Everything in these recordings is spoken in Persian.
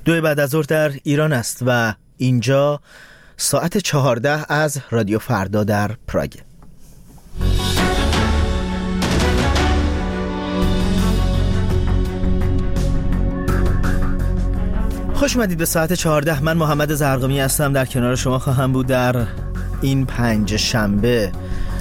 2 بعد از ظهر در ایران است و اینجا ساعت 14 از رادیو فردا در پراگ. خوش اومدید به ساعت 14. من محمد زرقامی هستم، در کنار شما خواهم بود در این پنج شنبه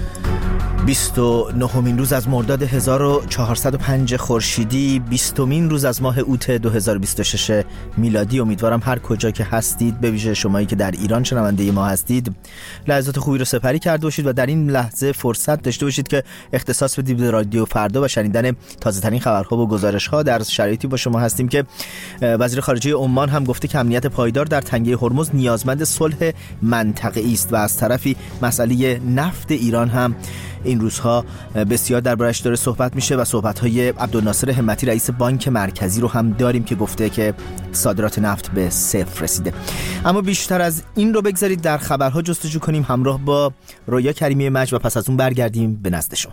29مین روز از مرداد 1405 خورشیدی، 20مین روز از ماه اوت 2026 میلادی. امیدوارم هر کجا که هستید، به ویژه شمایی که در ایران شنونده ما هستید، لحظات خوبی رو سپری کرده باشید و در این لحظه فرصت داشته باشید که اختصاص بدید به رادیو فردا و شنیدن تازه ترین خبرها و گزارش‌ها. در شرایطی با شما هستیم که وزیر خارجه عمان هم گفته که امنیت پایدار در تنگه هرمز نیازمند صلح منطقه‌ای است و از طرفی مسئله نفت ایران هم این روزها بسیار دربارش داره صحبت میشه و صحبت‌های عبدالناصر همتی رئیس بانک مرکزی رو هم داریم که گفته که صادرات نفت به صفر رسیده. اما بیشتر از این رو بگذارید در خبرها جستجو کنیم همراه با رویا کریمی مجد و پس از اون برگردیم به نزد شما.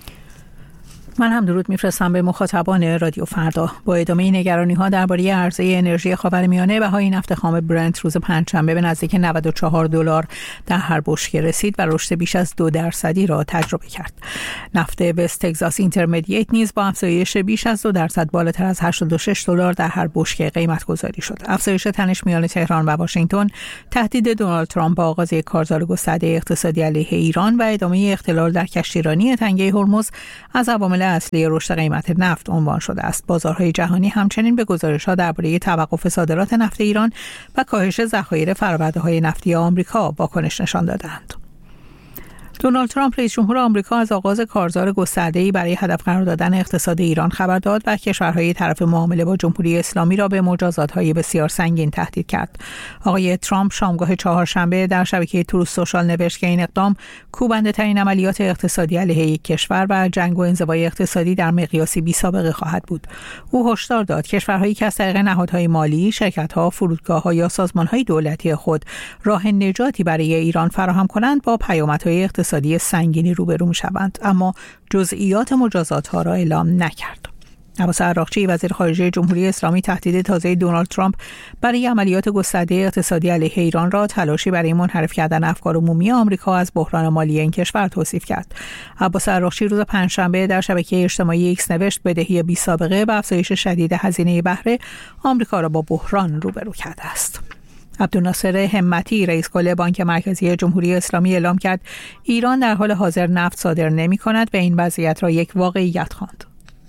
من هم درود میفرستم به مخاطبان رادیو فردا. با ادامه نگرانی‌ها درباره عرضه انرژی خاورمیانه، بهای نفت خام برنت روز پنجشنبه به نزدیک $94 در هر بشکه رسید و رشد بیش از 2% را تجربه کرد. نفت وست تگزاس اینترمدییت نیز با افزایش بیش از 2% بالاتر از $86 در هر بشکه قیمت گذاری شد. افزایش تنش میان تهران و واشنگتن، تهدید دونالد ترامپ با آغاز کارزار گسترده اقتصادی علیه ایران و ادامه اختلال در کشتیرانی تنگه هرمز از عوامل اصلی رشد قیمت نفت عنوان شده است. بازارهای جهانی همچنین به گزارش‌ها درباره توقف صادرات نفت ایران و کاهش ذخایر فرآورده‌های نفتی آمریکا واکنش نشان دادند. دونالد ترامپ رئیس جمهور آمریکا از آغاز کارزار گسترده‌ای برای هدف قرار دادن اقتصاد ایران خبر داد و کشورهای طرف معامله با جمهوری اسلامی را به مجازات‌های بسیار سنگین تهدید کرد. آقای ترامپ شامگاه چهارشنبه در شبکه تروث سوشال نوشت که این اقدام کوبنده‌ترین عملیات اقتصادی علیه یک کشور و جنگ و انزوای اقتصادی در مقیاسی بی‌سابقه خواهد بود. او هشدار داد کشورهایی که از طریق نهادهای مالی، شرکت‌ها، فرودگاه‌ها یا سازمان‌های دولتی خود راه نجاتی برای ایران فراهم کنند با پیامدهای اقتصادی سنگینی روبرو می‌شوند، اما جزئیات مجازات‌ها را اعلام نکرد. عباس عراقچی وزیر خارجه جمهوری اسلامی تهدید تازه دونالد ترامپ برای عملیات گسترده اقتصادی علیه ایران را تلاشی برای منحرف کردن افکار عمومی آمریکا از بحران مالی این کشور توصیف کرد. عباس عراقچی روز پنجشنبه در شبکه اجتماعی ایکس نوشت بدهی بی‌سابقه و افزایش شدید هزینه بهره آمریکا را با بحران روبرو کرده است. عبدالناصر همتی رئیس کل بانک مرکزی جمهوری اسلامی اعلام کرد ایران در حال حاضر نفت صادر نمی‌کند و این وضعیت را یک واقعیت خواند.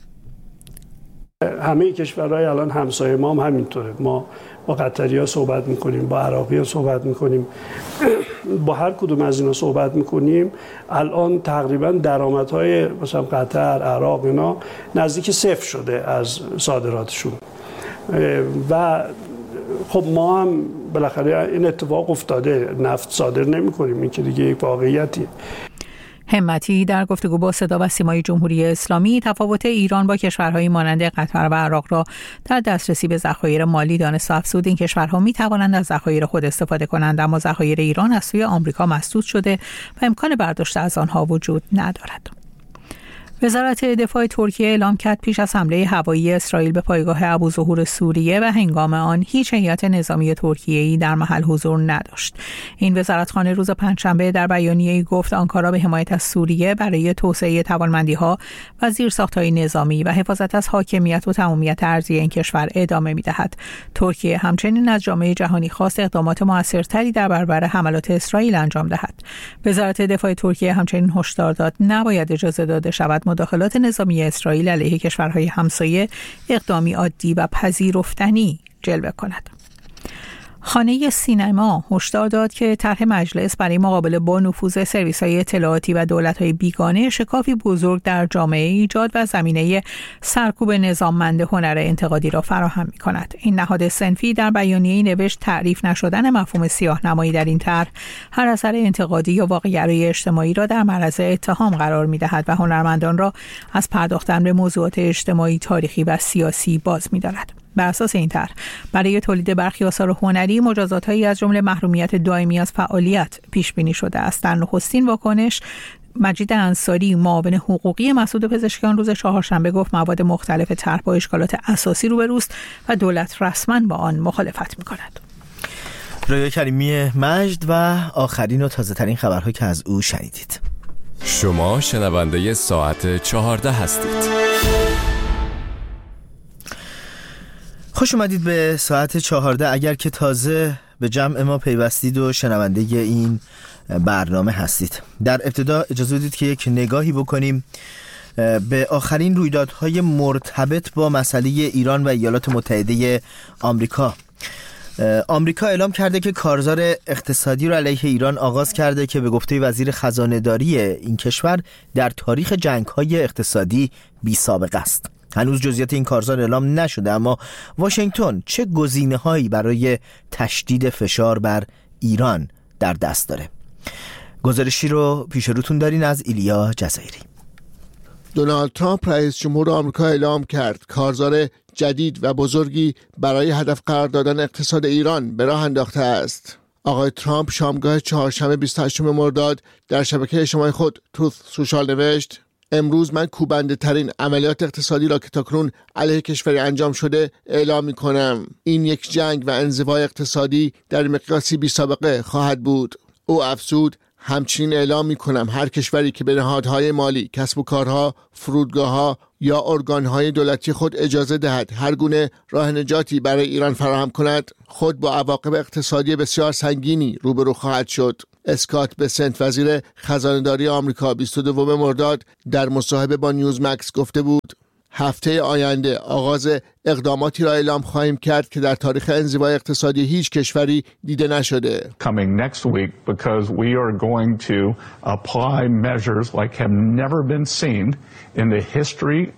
همه کشورهای الان همسایه ما هم همینطوره. ما با قطری‌ها صحبت می‌کنیم، با عراقی‌ها صحبت می‌کنیم، با هر کدوم از اینا صحبت می‌کنیم. الان تقریبا درآمدهای مثلا قطر، عراق اینا نزدیک صفر شده از صادراتشون و خب ما هم بالاخره این اتفاق افتاده، نفت صادر نمی‌کنیم، این که دیگه یک واقعیتیه. همتی در گفتگو با صدا و سیمای جمهوری اسلامی تفاوت ایران با کشورهای مانند قطر و عراق را در دسترسی به ذخایر مالی دانست و افزود این کشورها می‌توانند از ذخایر خود استفاده کنند، اما ذخایر ایران از سوی آمریکا مسدود شده و امکان برداشت از آنها وجود ندارد. وزارت دفاع ترکیه اعلام کرد پیش از حمله هوایی اسرائیل به پایگاه ابوظهور سوریه و هنگام آن هیچ هیئت نظامی ترکیه‌ای در محل حضور نداشت. این وزارتخانه روز پنجشنبه در بیانیه‌ای گفت آنکارا به حمایت از سوریه برای توسعه توانمندی‌ها و زیرساخت‌های نظامی و حفاظت از حاکمیت و تمامیت ارضی این کشور ادامه می‌دهد. ترکیه همچنین از جامعه جهانی خواست اقدامات موثرتری در برابر حملات اسرائیل انجام دهد. وزارت دفاع ترکیه همچنین هشدار داد نباید اجازه داده شود مداخلات نظامی اسرائیل علیه کشورهای همسایه اقدامی عادی و پذیرفتنی جلوه کند. خانه سینما هشدار داد که طرح مجلس برای مقابله با نفوذ سرویس‌های اطلاعاتی و دولت‌های بیگانه شکافی بزرگ در جامعه ایجاد و زمینه سرکوب نظاممند هنر انتقادی را فراهم می‌کند. این نهاد صنفی در بیانیه‌ای نوشت تعریف نشدن مفهوم سیاه‌نمایی در این طرح هر اثر انتقادی یا واقع‌گرایی اجتماعی را در معرض اتهام قرار می‌دهد و هنرمندان را از پرداختن به موضوعات اجتماعی، تاریخی و سیاسی باز می‌دارد. بر اساس این طرح برای تولید برخی آثار هنری مجازات‌هایی از جمله محرومیت دائمی از فعالیت پیش بینی شده است. در نخستین واکنش مجید انصاری معاون حقوقی مسعود پزشکیان روز چهارشنبه گفت مواد مختلف طرح با اشکالات اساسی روبروست و دولت رسما با آن مخالفت می‌کند. رویا کریمی مجد و آخرین و تازه‌ترین خبرها که از او شنیدید. شما شنونده ساعت 14 هستید. خوش اومدید به ساعت 14. اگر که تازه به جمع ما پیوستید و شنونده این برنامه هستید، در ابتدا اجازه بدید که یک نگاهی بکنیم به آخرین رویدادهای مرتبط با مسئله ایران و ایالات متحده آمریکا. آمریکا اعلام کرده که کارزار اقتصادی را علیه ایران آغاز کرده که به گفته وزیر خزانه‌داری این کشور در تاریخ جنگ‌های اقتصادی بی‌سابقه است. هنوز جزئیات این کارزار اعلام نشده، اما واشنگتن چه گزینه‌هایی برای تشدید فشار بر ایران در دست داره؟ گزارشی رو پیش روتون دارین از ایلیا جزایری. دونالد ترامپ رئیس جمهور آمریکا اعلام کرد کارزار جدید و بزرگی برای هدف قرار دادن اقتصاد ایران به راه انداخته است. آقای ترامپ شامگاه چهارشنبه 28 مرداد در شبکه اجتماعی خود تروث سوشال نوشت: امروز من کوبنده ترین عملیات اقتصادی را که تاکنون علیه کشوری انجام شده اعلام می کنم. این یک جنگ و انزوای اقتصادی در مقیاسی بی سابقه خواهد بود. او افزود: همچنین اعلام می کنم هر کشوری که به نهادهای مالی، کسب و کارها، فرودگاه‌ها یا ارگان‌های دولتی خود اجازه دهد هر گونه راه نجاتی برای ایران فراهم کند، خود با عواقب اقتصادی بسیار سنگینی روبرو خواهد شد. اسکات بسنت وزیر خزانه‌داری آمریکا 22 مرداد در مصاحبه با نیوزمکس گفته بود: هفته آینده آغاز اقداماتی را اعلام خواهیم کرد که در تاریخ انزوای اقتصادی هیچ کشوری دیده نشده. Coming next week because we are going to apply measures like have never been seen in the history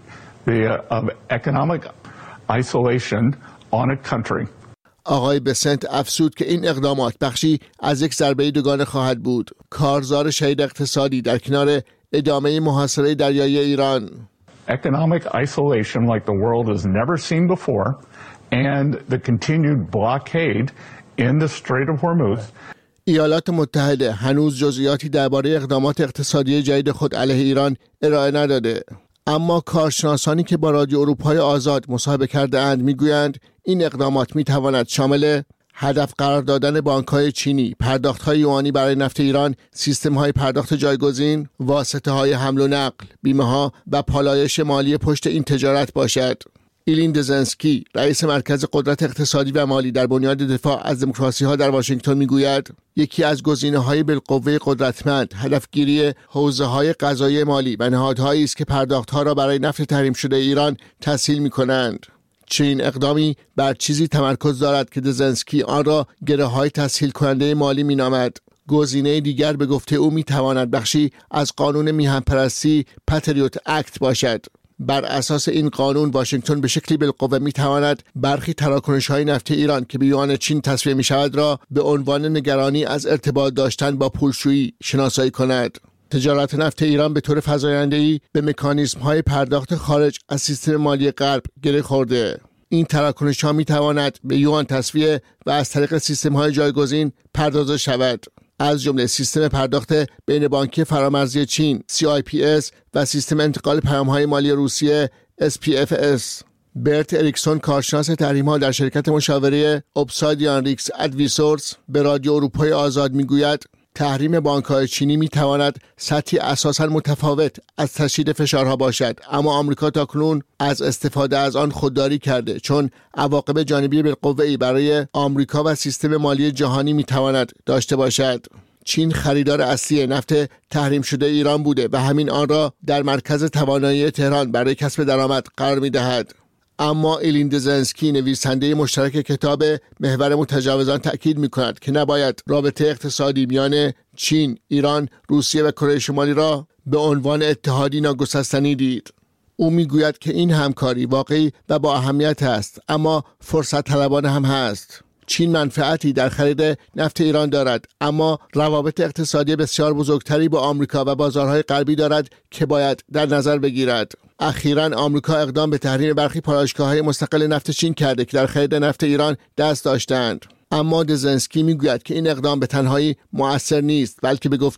of economic isolation on a country. آقای بسنت افزود که این اقدامات بخشی از یک ضربه دوگانه خواهد بود. کارزار شدید اقتصادی در کنار ادامه محاصره دریایی ایران. Economic isolation like the world has never seen before and the continued blockade in the Strait of Hormuz. ایالات متحده هنوز جزئیاتی درباره اقدامات اقتصادی جدید خود علیه ایران ارائه نداده، اما کارشناسانی که با رادیو اروپای آزاد مصاحبه کرده اند میگویند این اقدامات میتواند شامل هدف قرار دادن بانک‌های چینی، پرداخت‌های یوانی برای نفت ایران، سیستم‌های پرداخت جایگزین، واسطه‌های حمل و نقل، بیمه‌ها و پالایش مالی پشت این تجارت باشد. ایلین دزنسکی، رئیس مرکز قدرت اقتصادی و مالی در بنیاد دفاع از دموکراسی‌ها در واشنگتن میگوید یکی از گزینه‌های بالقوه قدرتمند هدفگیری حوزه‌های قضایی مالی و نهادهایی است که پرداخت‌ها را برای نفت تحریم شده ایران تسهیل می‌کنند. چین اقدامی بر چیزی تمرکز دارد که دزنسکی آن را گره‌های تسهیل کننده مالی می‌نامد. گزینه دیگر به گفته او می‌تواند بخشی از قانون میهن‌پرستی پاتریوت اکت باشد. بر اساس این قانون واشنگتن به شکلی بالقوه می‌تواند برخی تراکنش‌های نفت ایران که به یوان چین تصفیه می‌شود را به عنوان نگرانی از ارتباط داشتن با پولشویی شناسایی کند. تجارت نفت ایران به طور فزاینده‌ای به مکانیزم‌های پرداخت خارج از سیستم مالی غرب گره خورده. این تراکنش‌ها می‌تواند به یوان تصفیه و از طریق سیستم‌های جایگزین پردازش شود، از جمله سیستم پرداخت بین بانکی فرامرزی چین CIPS و سیستم انتقال پیام‌های مالی روسیه SPFS. برت اریکسون، کارشناس تحریم‌ها در شرکت مشاوره اوبسایدیان ریکس ادویسورس، به رادیو اروپای آزاد میگوید تحریم بانک‌های چینی می‌تواند سطحی اساساً متفاوت از تشدید فشارها باشد، اما آمریکا تاکنون از استفاده از آن خودداری کرده، چون عواقب جانبی بالقوه‌ای برای آمریکا و سیستم مالی جهانی می‌تواند داشته باشد. چین خریدار اصلی نفت تحریم شده ایران بوده و همین آن را در مرکز توانایی تهران برای کسب درآمد قرار می‌دهد. اما ایلین دزنسکی، نویسنده مشترک کتاب محور متجاوزان، تأکید می‌کند که نباید رابطه اقتصادی میان چین، ایران، روسیه و کره شمالی را به عنوان اتحادی ناگسستنی دید. او میگوید که این همکاری واقعی و با اهمیت است، اما فرصت طلبانه هم هست. چین منفعتی در خرید نفت ایران دارد، اما روابط اقتصادی بسیار بزرگتری با آمریکا و بازارهای غربی دارد که باید در نظر بگیرد. اخیراً آمریکا اقدام به تحریم برخی پالایشگاه‌های مستقل نفت چین کرده که در خرید نفت ایران دست داشتند. اما دزنسکی میگوید که این اقدام به تنهایی مؤثر نیست، بلکه به گفته او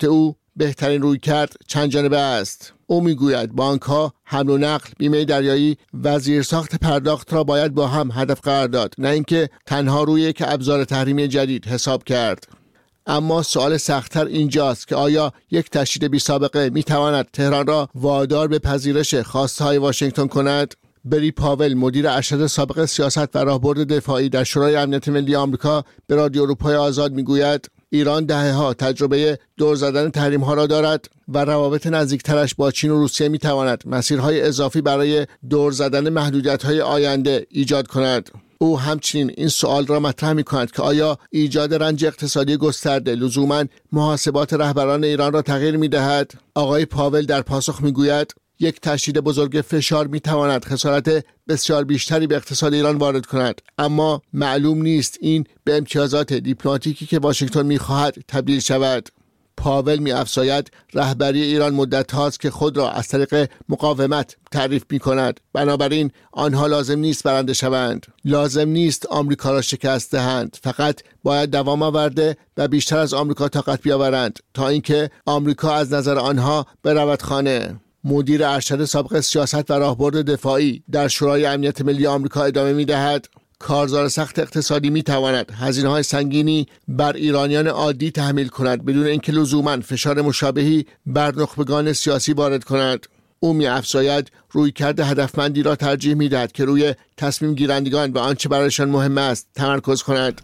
بهترین رویکرد چند جانبه است. او میگوید بانک‌ها، حمل و نقل، بیمه دریایی و زیرساخت پرداخت را باید با هم هدف قرار داد، نه اینکه تنها روی یک ابزار تحریمی جدید حساب کرد. اما سوال سخت‌تر اینجاست که آیا یک تشدید بی‌سابقه می‌تواند تهران را وادار به پذیرش خواسته‌های واشنگتن کند؟ بری پاول، مدیر ارشد سابق سیاست و راهبرد دفاعی در شورای امنیت ملی آمریکا، به رادیو اروپای آزاد میگوید ایران دهه‌ها تجربه دور زدن تحریم‌ها را دارد و روابط نزدیکترش با چین و روسیه می‌تواند مسیرهای اضافی برای دور زدن محدودیت‌های آینده ایجاد کند. او همچنین این سوال را مطرح می‌کند که آیا ایجاد رنج اقتصادی گسترده لزوماً محاسبات رهبران ایران را تغییر می‌دهد؟ آقای پاول در پاسخ می‌گوید یک تشدید بزرگ فشار می‌تواند خسارت بسیار بیشتری به اقتصاد ایران وارد کند، اما معلوم نیست این به امتیازات دیپلماتیکی که واشنگتن می‌خواهد تبدیل شود. پاول می‌افزاید رهبری ایران مدت هاست که خود را از طریق مقاومت تعریف می‌کند، بنابراین آنها لازم نیست برنده شوند، لازم نیست آمریکا را شکست دهند، فقط باید دوام آورده و بیشتر از آمریکا طاقت بیاورند تا اینکه آمریکا از نظر آنها برود خانه. مدیر ارشد سابق سیاست و راهبرد دفاعی در شورای امنیت ملی آمریکا ادامه می‌دهد کارزار سخت اقتصادی می‌تواند هزینه‌های سنگینی بر ایرانیان عادی تحمیل کند بدون اینکه لزوماً فشار مشابهی بر نخبگان سیاسی وارد کند. او می‌افزاید رویکرد هدفمندی را ترجیح می‌دهد که روی تصمیم گیرندگان و آنچه برایشان مهم است تمرکز کند.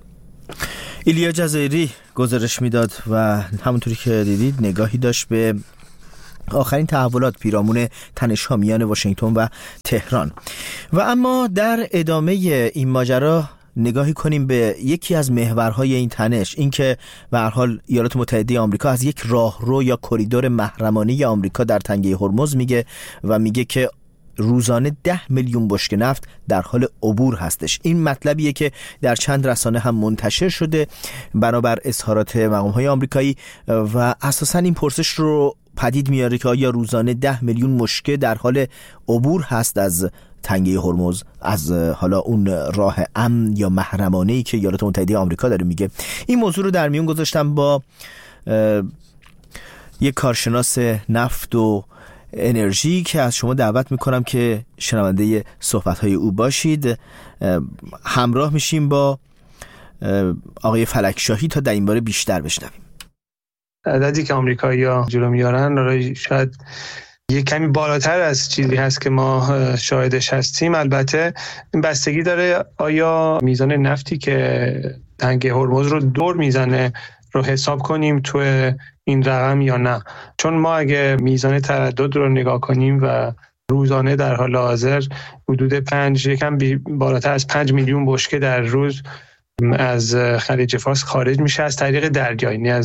ایلیا جزایری گزارش میداد و همونطوری که دیدید نگاهی داشت به آخرین تحولات پیرامون تنش‌ها میان واشنگتن و تهران. و اما در ادامه این ماجرا نگاهی کنیم به یکی از محورهای این تنش، این که به هر حال ایالات متحده آمریکا از یک راهرو یا کریدور محرمانه آمریکا در تنگه هرمز میگه و میگه که روزانه 10 میلیون بشکه نفت در حال عبور هستش. این مطلبیه که در چند رسانه هم منتشر شده بنابر اظهارات مقام‌های آمریکایی و اساساً این پرسش رو پدید میاره که آیا روزانه 10 میلیون بشکه در حال عبور هست از تنگه هرمز، از حالا اون راه امن یا محرمانه‌ای که ایالات متحده آمریکا داره میگه. این موضوع رو در میون گذاشتم با یک کارشناس نفت و انرژی که از شما دعوت میکنم که شنونده صحبت‌های او باشید. همراه میشیم با آقای فلکشاهی تا در این باره بیشتر بشنویم. عددی که آمریکایی‌ها جلو میارن شاید یک کمی بالاتر از چیزی هست که ما شاهدش هستیم. البته این بستگی داره آیا میزان نفتی که تنگه هرمز رو دور میزنه رو حساب کنیم تو این رقم یا نه. چون ما اگه میزان تردد رو نگاه کنیم و روزانه در حال حاضر حدود یکم بالاتر از 5 میلیون بشکه در روز از خلیج فارس خارج میشه از طریق دریایی، نه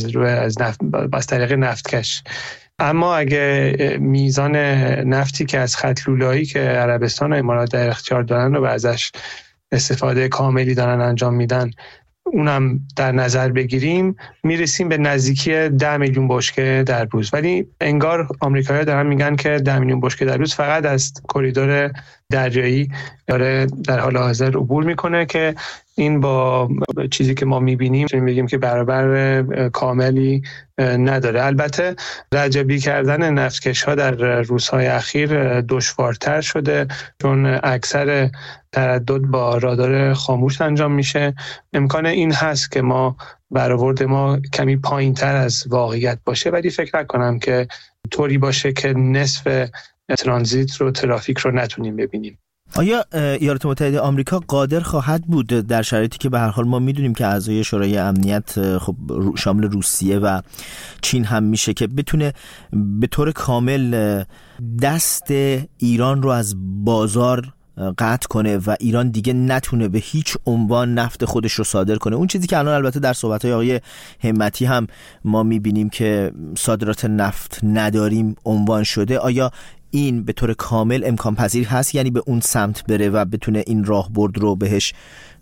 از طریق نفتکش. اما اگه میزان نفتی که از خط لوله‌ای که عربستان و امارات در اختیار دارن و ازش استفاده کاملی دارن انجام میدن اونم در نظر بگیریم، میرسیم به نزدیکی 10 میلیون بشکه در روز. ولی انگار آمریکایی‌ها دارن میگن که 10 میلیون بشکه در روز فقط از کریدور دریایی داره در حال حاضر عبور میکنه که این با چیزی که ما میبینیم میگیم که برابر کاملی نداره. البته رجبی کردن نفتکش ها در روزهای اخیر دشوارتر شده چون اکثر تردد با رادار خاموش انجام میشه. امکان این هست که برآورد ما کمی پایین تر از واقعیت باشه، ولی فکر نکنم که طوری باشه که نصف ترانزیت رو، ترافیک رو نتونیم ببینیم. آیا ایالات متحده آمریکا قادر خواهد بود در شرایطی که به هر حال ما میدونیم که اعضای شورای امنیت خب شامل روسیه و چین هم میشه که بتونه به طور کامل دست ایران رو از بازار قطع کنه و ایران دیگه نتونه به هیچ عنوان نفت خودش رو صادر کنه؟ اون چیزی که الان البته در صحبت‌های آقای همتی هم ما میبینیم که صادرات نفت نداریم عنوان شده. آیا این به طور کامل امکان پذیر هست، یعنی به اون سمت بره و بتونه این راهبرد رو بهش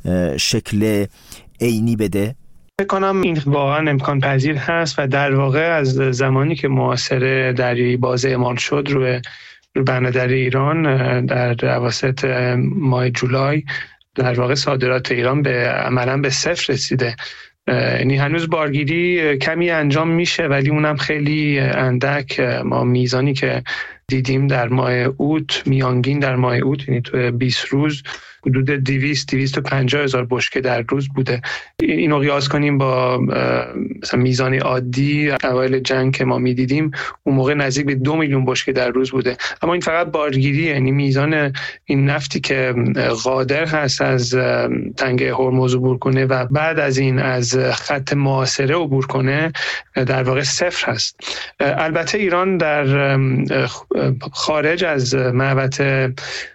شکل عینی بده؟ فکر کنم این واقعا امکان پذیر هست و در واقع از زمانی که محاصره دریایی باز اعمال شد روی بندر ایران در اواسط ماه جولای، در واقع صادرات ایران عملاً به صفر رسیده یعنی هنوز بارگیری کمی انجام میشه ولی اونم خیلی اندک. ما میزانی که دیدیم در ماه اوت، میانگین در ماه اوت، یعنی تو 20 روز حدود 250 هزار بشکه در روز بوده. اینو قیاس کنیم با مثلا میزان عادی اوایل جنگ که ما میدیدیم، اون موقع نزدیک به 2 میلیون بشکه در روز بوده. اما این فقط بارگیری، یعنی میزان این نفتی که قادر هست از تنگه هرمز عبور کنه و بعد از این از خط محاصره عبور کنه در واقع صفر هست. البته ایران در خارج از محوطه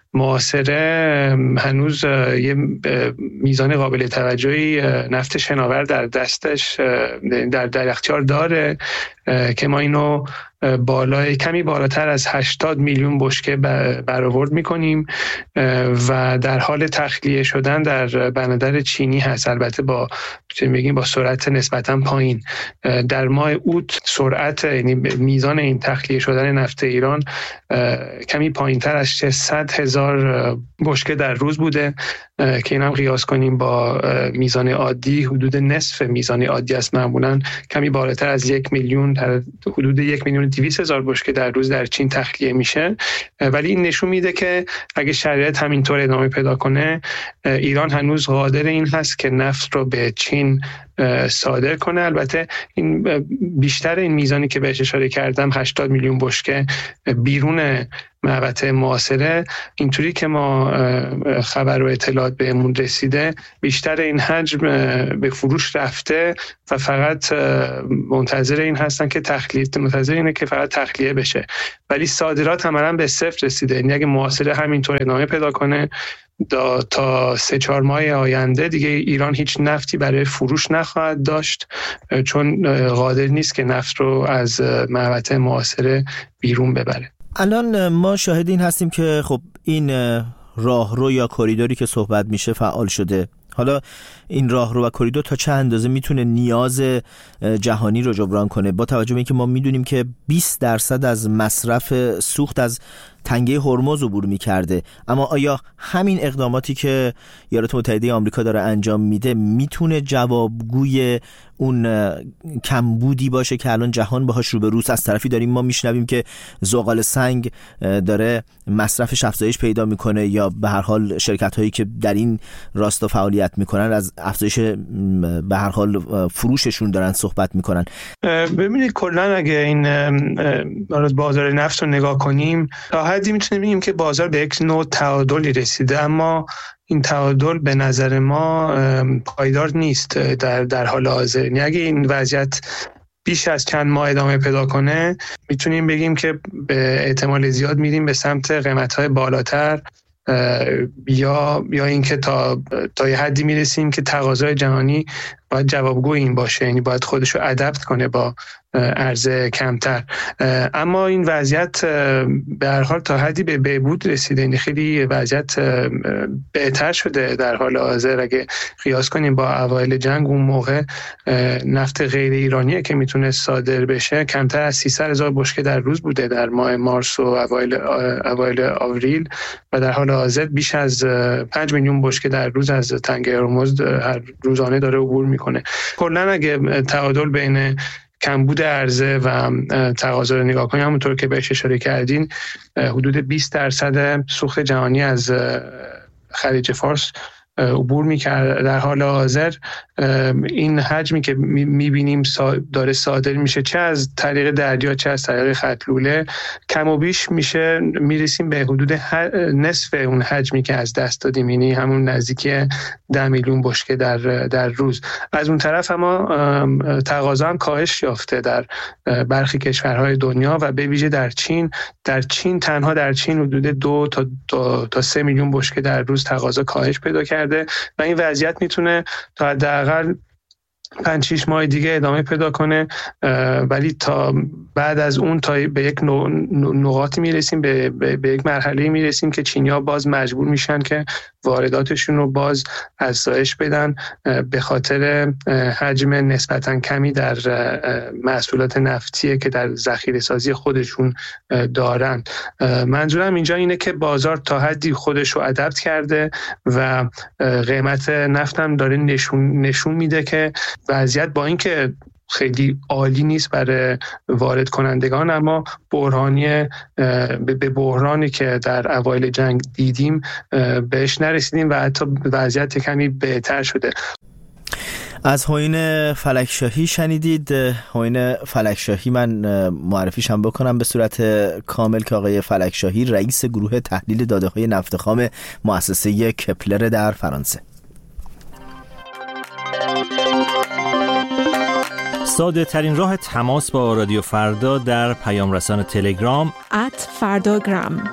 محاصره هنوز یه میزان قابل توجهی نفت شناور در دستش در اختیار داره که ما اینو کمی بالاتر از 80 میلیون بشکه برآورد میکنیم و در حال تخلیه شدن در بندر چینی هست. البته با سرعت نسبتا پایین. در ماه اوت سرعت، یعنی میزان این تخلیه شدن نفت ایران کمی پایین تر از 600,000 بشکه در روز بوده که این هم قیاس کنیم با میزان عادی، حدود نصف میزان عادی است. معمولا کمی بالاتر از 1 میلیون، در حدود 1,200,000 بشکه در روز در چین تخلیه میشه. ولی این نشون میده که اگه شرایط همینطور ادامه پیدا کنه، ایران هنوز قادر این هست که نفت رو به چین صادر کنه. البته این بیشتر این میزانی که بهش اشاره کردم، 80 میلیون بشکه بیرون محوطه محاصره، اینطوری که ما خبر و اطلاعات بهمون رسیده، بیشتر این حجم به فروش رفته و فقط منتظر این هستن که منتظر اینه که فقط تخلیه بشه. ولی صادرات عملاً به صفر رسیده. یعنی اگه محاصره همینطور ادامه پیدا کنه تا 3-4 ماه آینده دیگه ایران هیچ نفتی برای فروش نخواهد داشت، چون قادر نیست که نفت رو از محوطه محاصره بیرون ببره. الان ما شاهد این هستیم که خب این راهرو یا کریدوری که صحبت میشه فعال شده. حالا این راهرو و کریدور تا چه اندازه میتونه نیاز جهانی رو جبران کنه، با توجه به اینکه ما میدونیم که 20% از مصرف سوخت از تنگه هرمز عبور میکرده، اما آیا همین اقداماتی که ایالات متحده آمریکا داره انجام میده میتونه جوابگوی اون کمبودی باشه که الان جهان باهاش روبروست؟ از طرفی داریم ما میشنویم که زغال سنگ داره مصرفش افزایش پیدا میکنه، یا به هر حال شرکت هایی که در این راستا فعالیت میکنن از افزایش به هر حال فروششون دارن صحبت میکنن. ببینید کلا اگه این بازار نفت رو نگاه کنیم، تا حدی میتونیم بگیم که بازار به یک نوع تعادلی رسیده، اما این تعادل به نظر ما پایدار نیست در حال حاضر. یعنی اگه این وضعیت بیش از چند ماه ادامه پیدا کنه، میتونیم بگیم که به احتمال زیاد میریم به سمت قیمت‌های بالاتر، یا اینکه تا یه حدی میرسیم که تقاضای جهانی باید جوابگوی این باشه، یعنی باید خودشو ادپت کنه با عرضه کمتر. اما این وضعیت به هر حال تا حدی به بهبود رسیده، یعنی خیلی وضعیت بهتر شده در حال حاضر. اگه قیاس کنیم با اوایل جنگ، اون موقع نفت غیر ایرانیه که میتونه صادر بشه کمتر از 300,000 بشکه در روز بوده در ماه مارس و اوایل آوریل، و در حال حاضر بیش از 5 میلیون بشکه در روز از تنگه هرمز هر روزانه داره عبور میکنه. کلا اگه تعادل بین کمبود عرضه و تقاضا رو نگاه کنیم، همونطور که بهش اشاره کردین، حدود 20% سوخت جهانی از خلیج فارس عبور میکرد. در حال حاضر این حجمی که میبینیم داره صادر میشه، چه از طریق دریا چه از طریق خط لوله، کم و بیش میرسیم به حدود نصف اون حجمی که از دست دادیم، یعنی همون نزدیکی 10 میلیون بشکه در روز. از اون طرف اما تقاضا هم کاهش یافته در برخی کشورهای دنیا و به ویژه در چین تنها در چین حدود 2 تا 3 میلیون بشکه در روز تقاضا کاهش پیدا کرده و این وضعیت میتونه تا حداقل 5-6 ماه دیگه ادامه پیدا کنه. ولی تا بعد از اون تا به یک نقاطی میرسیم، به یک مرحله میرسیم که چینی‌ها باز مجبور میشن که وارداتشون رو باز افزایش بدن به خاطر حجم نسبتاً کمی در محصولات نفتی که در ذخیره سازی خودشون دارن. منظورم اینجا اینه که بازار تا حدی خودش رو ادپت کرده و قیمت نفت هم داره نشون میده که وضعیت با اینکه خیلی عالی نیست برای وارد کنندگان، اما به بحرانی که در اوایل جنگ دیدیم بهش نرسیدیم و حتی وضعیت کمی بهتر شده. از حوین فلکشاهی شنیدید. حوین فلکشاهی من معرفیش هم بکنم به صورت کامل که آقای فلکشاهی رئیس گروه تحلیل داده‌های نفت خام مؤسسه کپلر در فرانسه. ساده ترین راه تماس با رادیو فردا در پیام رسان تلگرام @فرdagram.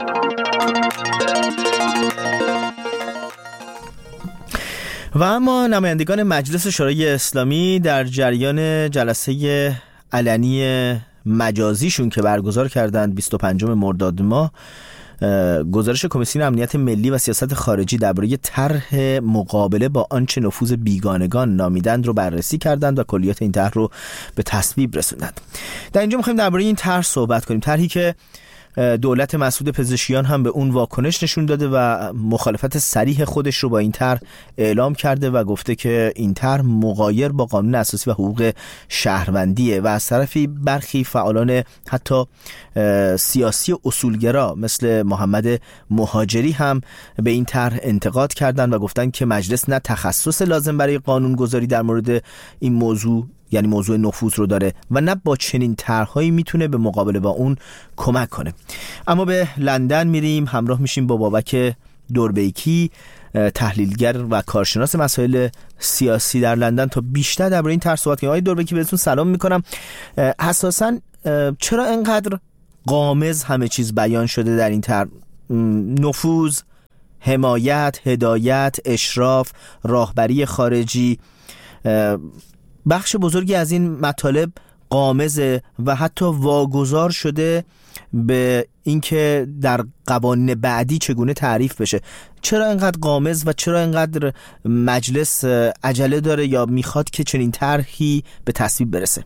و اما نمایندگان مجلس شورای اسلامی در جریان جلسه علنی مجازیشون که برگزار کردند 25 مرداد ماه، گزارش کمیسیون امنیت ملی و سیاست خارجی درباره طرح مقابله با آنچه نفوذ بیگانگان نامیدند رو بررسی کردند و کلیات این طرح رو به تصویب رسوندند. در اینجا می‌خوایم درباره این طرح صحبت کنیم، طرحی که دولت مسعود پزشکیان هم به اون واکنش نشون داده و مخالفت صریح خودش رو با این طرح اعلام کرده و گفته که این طرح مغایر با قانون اساسی و حقوق شهروندیه و از طرفی برخی فعالان حتی سیاسی اصولگرا مثل محمد مهاجری هم به این طرح انتقاد کردن و گفتن که مجلس نه تخصص لازم برای قانون گذاری در مورد این موضوع، یعنی موضوع نفوذ رو داره و نه با چنین طرح‌هایی میتونه به مقابله با اون کمک کنه. اما به لندن میریم، همراه میشیم با بابک دوربیکی، تحلیلگر و کارشناس مسائل سیاسی در لندن، تا بیشتر درباره این طرح صحبت کنیم. آقای دوربیکی بهتون سلام میکنم. اساساً چرا اینقدر غامض همه چیز بیان شده در این طرح؟ نفوذ، حمایت، هدایت، اشراف، راهبری خارجی، بخش بزرگی از این مطالب غامضه و حتی واگذار شده به اینکه در قوانین بعدی چگونه تعریف بشه. چرا اینقدر غامض و چرا اینقدر مجلس عجله داره یا میخواد که چنین طرحی به تصویب برسه؟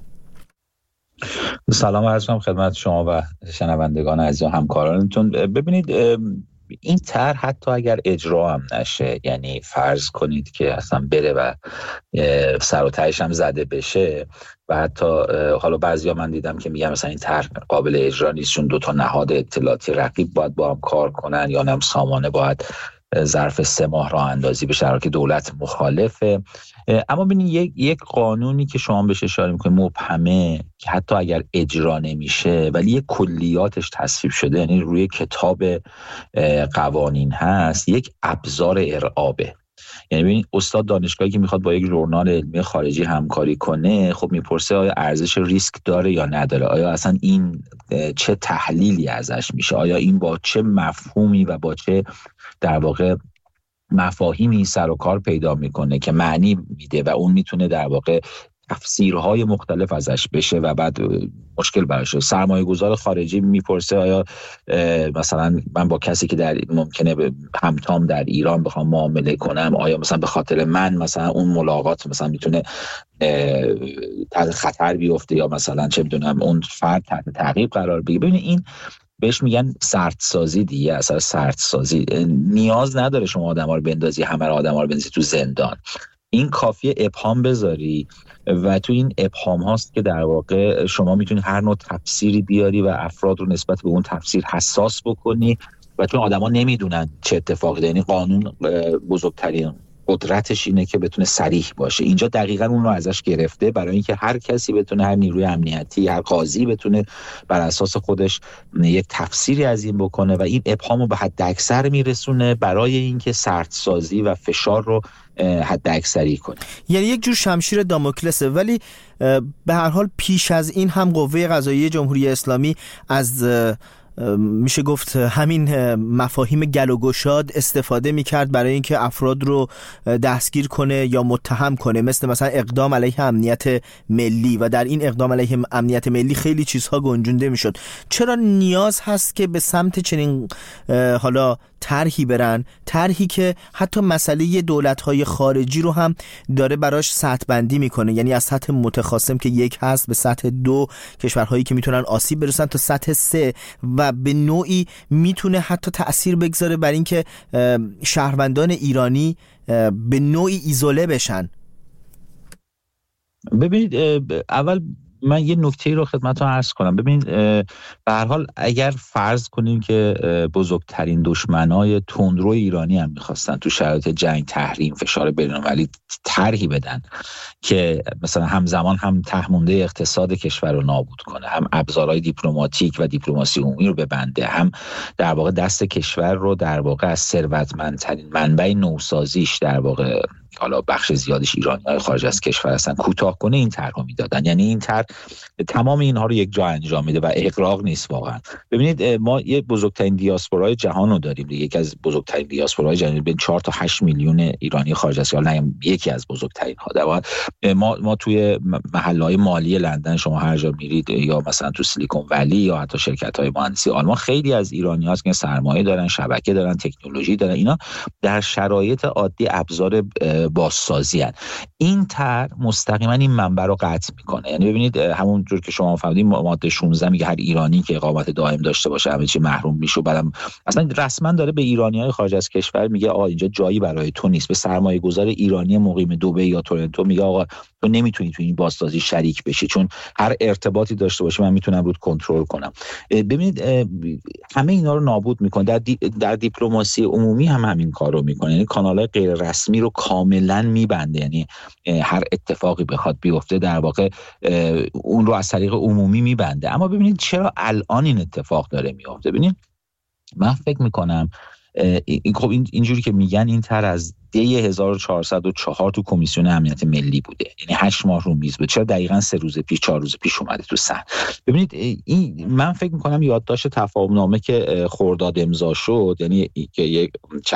سلام عرض می‌کنم خدمت شما و شنوندگان عزیز و همکارانتون. ببینید این طرح حتی اگر اجرا هم نشه، یعنی فرض کنید که اصلا بره و سر و تهش هم زده بشه و حتی حالا بعضیا من دیدم که میگم مثلا این طرح قابل اجرا نیست چون 2 نهاد اطلاعاتی رقیب باید با هم کار کنن یا هم سامانه باید ظرف 3 ماه راه اندازی بشه در که دولت مخالفه. اما ببینید یک قانونی که شما بهش اشاره میکنید مبهمه که حتی اگر اجرا نمیشه ولی یک کلیاتش تصویب شده، یعنی روی کتاب قوانین هست، یک ابزار ارعابه. یعنی ببینید استاد دانشگاهی که میخواد با یک ژورنال علمی خارجی همکاری کنه، خب میپرسه آیا ارزش ریسک داره یا نداره، آیا اصلا این چه تحلیلی ازش میشه، آیا این با چه مفهومی و با چه در واقع مفاهیمی سر و کار پیدا میکنه که معنی میده و اون میتونه در واقع تفسیرهای مختلف ازش بشه و بعد مشکل براشه. سرمایه گذار خارجی میپرسه آیا مثلا من با کسی که در ممکنه همتام در ایران بخوام معامله کنم، آیا مثلا به خاطر من مثلا اون ملاقات مثلا میتونه تحت خطر بیفته یا مثلا چه میدونم اون فرد تحت تعقیب قرار بگیره. ببینید این بهش میگن سردسازی دیگه، اصلا سردسازی نیاز نداره شما آدم‌ها رو بندازی، همه آدم‌ها رو بندازی تو زندان. این کافیه ابهام بذاری و تو این ابهام هاست که در واقع شما میتونی هر نوع تفسیری بیاری و افراد رو نسبت به اون تفسیر حساس بکنی و چون آدما نمیدونن چه اتفاقی داره. یعنی قانون بزرگترین قدرتش اینه که بتونه صریح باشه. اینجا دقیقاً اون رو ازش گرفته برای اینکه هر کسی بتونه، هر نیروی امنیتی، هر قاضی بتونه بر اساس خودش یک تفسیری از این بکنه و این ابهام رو به حد اکثر میرسونه برای اینکه سردسازی و فشار رو حد اکثری کنه. یعنی یک جور شمشیر داموکلسه. ولی به هر حال پیش از این هم قوه قضاییه جمهوری اسلامی از میشه گفت همین مفاهیم گل و گشاد استفاده میکرد برای اینکه افراد رو دستگیر کنه یا متهم کنه، مثلا اقدام علیه امنیت ملی، و در این اقدام علیه امنیت ملی خیلی چیزها گنجونده میشد. چرا نیاز هست که به سمت چنین حالا طرحی برن، طرحی که حتی مسئله دولت‌های خارجی رو هم داره براش سطح بندی میکنه، یعنی از سطح متخاصم که 1 هست به سطح 2 کشورهایی که میتونن آسیب برسن تا سطح 3 و به نوعی میتونه حتی تأثیر بگذاره بر اینکه شهروندان ایرانی به نوعی ایزوله بشن. ببینید اول من یه نکته رو خدمتتون عرض کنم. ببینید به هر حال اگر فرض کنیم که بزرگترین دشمنای تندرو ایرانی هم می‌خواستن تو شرایط جنگ، تحریم، فشار بین‌المللی طرحی بدن که مثلا همزمان هم تهمونده اقتصاد کشور رو نابود کنه، هم ابزارهای دیپلماتیک و دیپلماسی عمومی رو ببنده، هم در واقع دست کشور رو در واقع از ثروتمندترین منبع نوسازیش در واقع حالا بخش زیادش ایرانی‌های خارج از کشور هستن کوتاه کنه، این طرحو میدادن. یعنی این طرح تمام اینها رو یک جا انجام میده و اغراق نیست واقعا. ببینید ما یه بزرگترین دیاسپورای جهان رو داریم، یکی از بزرگترین دیاسپورای جهان، بین 4 تا 8 میلیون ایرانی خارج از کشور، نه یکی از بزرگترین ها. در واقع ما توی محله‌های مالی لندن شما هر جا میرید یا مثلا تو سیلیکون ولی یا حتی شرکت‌های مهندسی آلمان، خیلی از ایرانی‌ها که سرمایه دارن، شبکه دارن، تکنولوژی دارن، اینا در شرایط عادی ابزار بازسازی هستند. این طرح مستقیما این منبع رو قطع میکنه. یعنی ببینید همونجور که شما فهمیدین ماده 16 میگه هر ایرانی که اقامت دائم داشته باشه همه چی محروم میشه. بعدم اصلا رسما داره به ایرانی‌های خارج از کشور میگه آقا اینجا جایی برای تو نیست. به سرمایه‌گذار ایرانی مقیم دبی یا تورنتو میگه آقا تو نمیتونی تو این بازسازی شریک بشی، چون هر ارتباطی داشته باشی من میتونم رود کنترل کنم. ببینید همه اینا رو نابود میکنه. در دیپلماسی عمومی هم همین کار رو میکنه. یعنی کانال‌های غیر رسمی رو کاملا میبنده. یعنی هر اتفاقی بخواد بیفته در واقع اون رو از طریق عمومی میبنده. اما ببینید چرا الان این اتفاق داره میفته. ببینید من فکر میکنم خب اینجوری که میگن این طرح از دی 1404 تو کمیسیون امنیت ملی بوده، یعنی 8 ماه رو میز بود. چرا دقیقاً 3 روز پیش 4 روز پیش اومده تو صحن؟ ببینید این من فکر میکنم یادداشت تفاهم نامه که خرداد امضا شد، یعنی که یک